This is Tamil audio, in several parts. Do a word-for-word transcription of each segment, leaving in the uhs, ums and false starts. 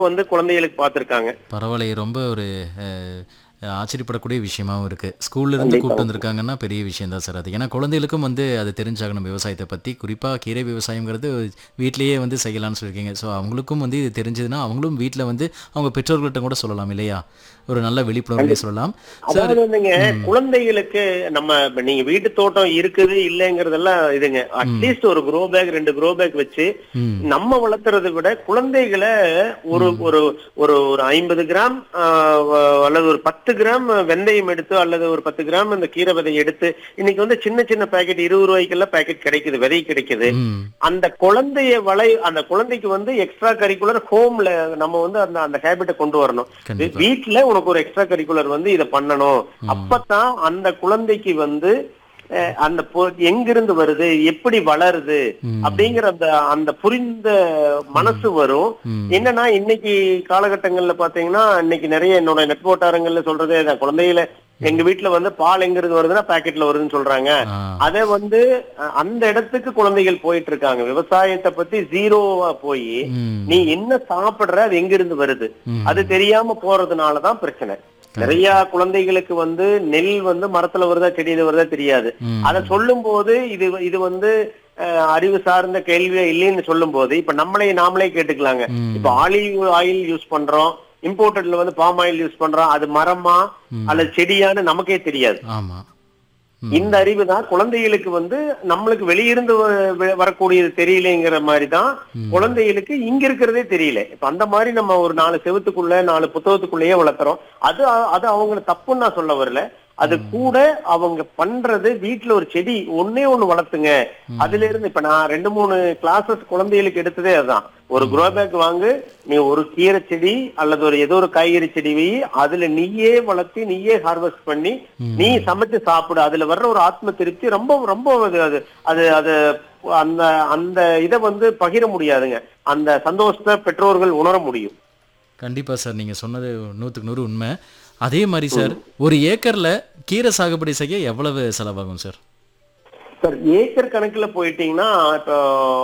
வந்து குழந்தைகளுக்கு பார்த்திருக்காங்க. பரவாயில்லையே! ரொம்ப ஒரு அ ஆச்சரியப்படக்கூடிய விஷயமாவும் இருக்கு. ஸ்கூல்ல இருந்து கூப்பிட்டு கண்டிப்பாங்க. வந்திருக்காங்கன்னா பெரிய விஷயம் தான் சார் அது. ஏன்னா குழந்தைகளுக்கும் வந்து அது தெரிஞ்சாகணும் விவசாயத்த பத்தி. குறிப்பா கீரை விவசாயம்ங்கிறது வீட்லயே வந்து செய்யலான்னு சொல்லியிருக்கீங்க. ஸோ அவங்களுக்கும் வந்து இது தெரிஞ்சதுன்னா, அவங்களும் வீட்ல வந்து அவங்க பெற்றோர்கள்ட்ட கூட சொல்லலாம் இல்லையா? ஒரு நல்ல விழிப்புணர்வுலயே கண்டிப்பா. சொல்லலாம். சார் அதாவது வந்துங்க, ம், குழந்தைகளுக்கு நம்ம இப்ப நீங்க வீட்டு தோட்டம் இருக்குது இல்லைங்கிறதெல்லாம் இதுங்க. ம், அட்லீஸ்ட் ஒரு க்ரோ பேக் ரெண்டு க்ரோ பேக் வச்சு ம், நம்ம வளர்த்துறதை விட குழந்தைகளை ஒரு ம், ஒரு ஒரு ஒரு ஐம்பது கிராம் ஆ, வ- அல்லது ஒரு பத்து கிராம் வெந்தயம் எடுத்து அல்லது ஒரு பத்து கிராம் இந்த கீரை விதை எடுத்து, இன்னைக்கு வந்து சின்ன சின்ன பாக்கெட் இருபது ரூபாய்க்கெல்லாம் பாக்கெட் கிடைக்குது, விதை கிடைக்குது. ம். அந்த குழந்தைய வளை அந்த குழந்தைக்கு வந்து எக்ஸ்ட்ரா கரிக்குலர் ஹோம்ல நம்ம வந்து அந்த அந்த ஹேபிட்டை கொண்டு வரணும். வீ- கண்டிப்பா. வீட்ல உனக்கு ஒரு எக்ஸ்ட்ரா கரிக்குலர் வந்து இதை பண்ணணும். ம், அப்பதான் அந்த குழந்தைக்கு வந்து அஹ், அந்த பொ- எங்கிருந்து வருது, எப்படி வளருது ம், அப்படிங்கிற அந்த அந்த புரிந்த ம், மனசு வரும். ம். என்னன்னா இன்னைக்கு காலகட்டங்கள்ல பாத்தீங்கன்னா, இன்னைக்கு நிறைய என்னோட நெட் வட்டாரங்கள்ல சொல்றதே இதான். குழந்தைகளை எங்க வீட்டுல வந்து பால் எங்கிருந்து வருதுன்னா பாக்கெட்ல வருதுன்னு சொல்றாங்க. ஆ. அத வந்து அஹ், அந்த இடத்துக்கு குழந்தைகள் போயிட்டு இருக்காங்க. விவசாயத்தை பத்தி ஜீரோவா போய் நீ ம், என்ன சாப்பிடுற, அது எங்க இருந்து வருது அது ம். தெரியாம போறதுனாலதான் பிரச்சனை. நிறைய கண்டிப்பா. குழந்தைகளுக்கு வந்து நெல் வந்து மரத்துல வருதா செடியில வருதா தெரியாது. அத ம், சொல்லும் போது இது இது வந்து அஹ், அறிவு சார்ந்த கேள்வியே இல்லைன்னு சொல்லும் போது இப்ப நம்மளே நாமளே கேட்டுக்கலாங்க. இப்ப ம், ஆலிவ் ஆயில் யூஸ் பண்றோம், இம்போர்ட்டட்ல வந்து பாம் ஆயில் யூஸ் பண்றோம். அது மரமா ம். அல்லது செடியான்னு நமக்கே தெரியாது. ஆமா. இந்த ம், அறிவு தான் குழந்தைகளுக்கு வந்து நம்மளுக்கு வெளியிருந்து வ- வ- வரக்கூடியது தெரியலங்கிற மாதிரி தான் ம், குழந்தைகளுக்கு இங்க இருக்கிறதே தெரியல. இப்ப அந்த மாதிரி நம்ம ஒரு நாலு செவுத்துக்குள்ள நாலு புத்தகத்துக்குள்ளேயே வளர்த்துறோம். அது அது அவங்களை தப்புன்னு நான் சொல்ல வரல. அது ம், கூட அவங்க பண்றது வீட்டுல ஒரு செடி ஒண்ணே ஒண்ணு வளர்த்துங்க. அதுல ம், இருந்து இப்ப நான் ரெண்டு மூணு கிளாஸஸ் குழந்தைகளுக்கு எடுத்ததே அதான். ஒரு க்ரோ ம், பேக் வாங்கு, நீ ஒரு கீரை செடி அல்லது ஒரு ஏதோ ஒரு காய்கறி செடி வை, அதுல நீயே வளர்த்தி நீயே ஹார்வெஸ்ட் பண்ணி நீ ம். சமைச்சு சாப்பிடு. அதுல வர்ற ஒரு ஆத்ம திருப்தி ரொம்ப ரொம்ப அது அது அது அது அந்த அந்த இதை வந்து பகிர முடியாதுங்க. அந்த சந்தோஷத்தை பெற்றோர்கள் உணர முடியும். கண்டிப்பா சார். நீங்க சொன்னது நூறுக்கு நூறு உண்மை. அதே மாரி சார், ம். ஒரு ஏக்கர்ல கீரை சாகுபடி செய்ய எவ்வளவு செலவாகும் சார்? சார், ஏக்கர் கணக்குல போயிட்டீங்கன்னா இப்போ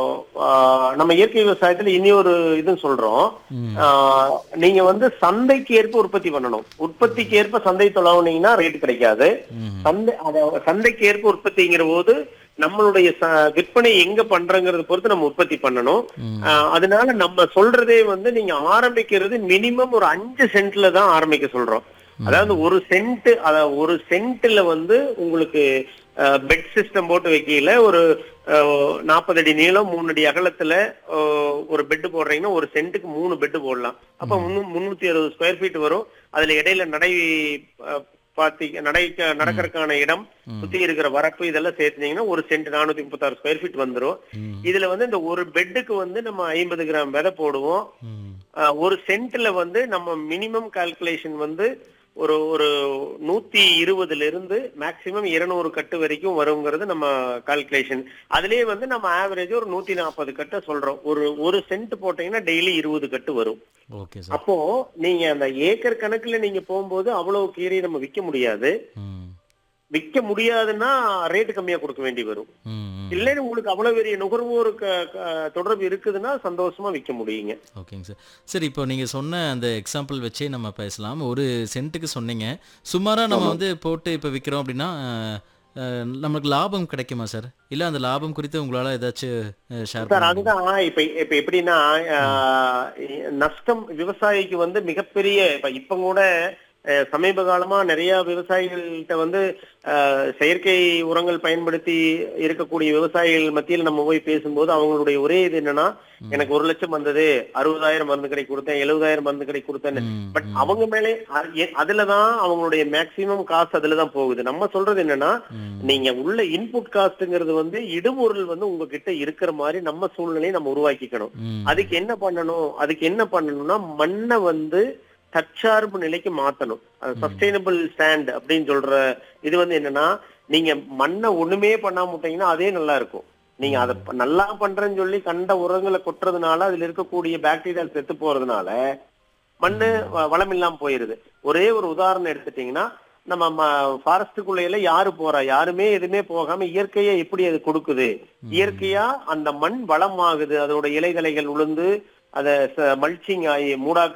ஆஹ், நம்ம இயற்கை விவசாயத்துல இனி ஒரு இது சொல்றோம். ம், ஆஹ், நீங்க வந்து சந்தைக்கு ஏற்ப உற்பத்தி பண்ணணும். உற்பத்திக்கு ஏற்ப சந்தை தொலைவுனீங்கன்னா ரேட் கிடைக்காது. ம், சந்தை அத சந்தைக்கு ஏற்ப உற்பத்திங்கிற போது நம்மளுடைய ச- விற்பனை எங்க பண்றங்கிறத பொறுத்து நம்ம உற்பத்தி பண்ணணும். ம், ஆஹ், அதனால நம்ம சொல்றதே வந்து நீங்க ஆரம்பிக்கிறது மினிமம் ஒரு அஞ்சு சென்ட்ல தான் ஆரம்பிக்க சொல்றோம். அதாவது ம், ஒரு சென்ட் அத ஒரு சென்ட்ல வந்து உங்களுக்கு பெட் சிஸ்டம் போட்டு வைக்கல ஒரு நாற்பது அடி நீளம் மூணு அடி அகலத்துல அஹ், ஒரு பெட் போடுறீங்கன்னா ஒரு சென்ட்டுக்கு மூணு பெட் போடலாம். அப்ப ம், முன்னூ- முன்னூத்தி அறுபது ஸ்கொயர் ஃபீட் வரும். அதுல இடையில நடை அஹ், பாத்தி நடை ம், நடக்கறதுக்கான இடம், ம், சுத்தி இருக்கிற வரப்பு இதெல்லாம் சேர்த்தீங்கன்னா ஒரு சென்ட் நானூத்தி முப்பத்தாறு ஸ்கொயர் ஃபீட் வந்துரும். ம், இதுல வந்து இந்த ஒரு பெட்டுக்கு வந்து நம்ம ஐம்பது கிராம் விதை போடுவோம். ம், அஹ், ஒரு சென்ட்ல வந்து நம்ம மினிமம் கால்குலேஷன் வந்து ஒரு ஒரு நூத்தி இருபதுல இருந்து மேக்சிமம் இருநூறு கட்டு வரைக்கும் வருங்கிறது நம்ம கால்குலேஷன். அதுலயே வந்து நம்ம ஆவரேஜ் ஒரு நூத்தி நாற்பது கட்டை சொல்றோம். ஒரு ஒரு சென்ட் போட்டீங்கன்னா டெய்லி இருபது கட்டு வரும். Okay sir. அப்போ நீங்க அந்த ஏக்கர் கணக்குல நீங்க போகும்போது அவ்வளவு கீரையை நம்ம விற்க முடியாது. ம், விற்க முடியாதுன்னா ரேட் கம்மியா கொடுக்க வேண்டி வரும். ம், ம். இல்லைன்னு உங்களுக்கு அவ்வளவு பெரிய நுகர்வோர் க- க- தொடர்பு இருக்குதுன்னா சந்தோஷமா விற்க முடியுங்க. ஓகேங்க சார். சரி, இப்போ நீங்க சொன்ன அந்த எக்ஸாம்பிள் வச்சே நம்ம பேசலாம். ஒரு சென்ட்டுக்கு சொன்னீங்க. சுமாரா நம்ம ஆமா. வந்து போட்டு இப்ப விக்கிறோம் அப்படின்னா, அ நமக்கு லாபம் கிடைக்குமா சார்? இல்ல அந்த லாபம் குறித்து உங்களால ஏதாச்சும் அ ஷேர் சார் பண்ண முடியுமா? அதுதான் இப்ப இப்ப எப்படின்னா ம், ஆஹ், நஷ்டம் விவசாயிக்கு வந்து மிகப்பெரிய இப்ப இப்ப கூட அஹ், சமீப காலமா நிறைய விவசாயிகள்கிட்ட வந்து ஆஹ், செயற்கை உரங்கள் பயன்படுத்தி இருக்கக்கூடிய விவசாயிகள் மத்தியில் நம்ம போய் பேசும்போது அவங்களுடைய ஒரே இது என்னன்னா, ம், எனக்கு ஒரு லட்சம் வந்தது, அறுபதாயிரம் மருந்து கடை கொடுத்தேன், எழுபதாயிரம் மருந்து கடை கொடுத்தேன்னு. ம், பட் ம், அவங்க மேலே அ- எ- அதுலதான் அவங்களுடைய மேக்சிமம் காசு அதுலதான் போகுது. நம்ம சொல்றது என்னன்னா, ம், நீங்க உள்ள இன்புட் காஸ்ட்ங்கிறது வந்து இடுபொருள் வந்து உங்ககிட்ட இருக்கிற மாதிரி நம்ம சூழ்நிலையை நம்ம உருவாக்கிக்கணும். ம், அதுக்கு என்ன பண்ணணும் அதுக்கு என்ன பண்ணணும்னா மண்ணை வந்து தற்சார்பு நிலைக்கு மாத்தணும். சஸ்டைனபிள் ஸ்டாண்ட் அப்படின்னு சொல்ற இது வந்து என்னன்னா, நீங்க மண்ணை ஒண்ணுமே பண்ணாம விட்டீங்கன்னா அதே நல்லா இருக்கும். நீங்க அதை ம், நல்லா பண்றேன்னு சொல்லி கண்ட உரங்களை கொட்டுறதுனால அதுல இருக்கக்கூடிய பாக்டீரியா செத்து போறதுனால மண்ணு ம், வ- வளம் இல்லாம போயிருது. ஒரே ஒரு உதாரணம் எடுத்துட்டீங்கன்னா, நம்ம ஃபாரஸ்டுக்குள்ள யாரு போறா, யாருமே எதுவுமே போகாம இயற்கையா எப்படி அது கொடுக்குது. ம், இயற்கையா அந்த மண் வளமாகுது, அதோட இலைதலைகள் உளுந்து அதை மல்ச்சிங் ஆகி மூடாக்கு